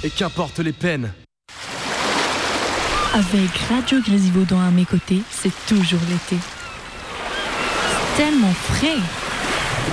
et qu'importe les peines. Avec Radio Grésivaudan à mes côtés, c'est toujours l'été. C'est tellement frais.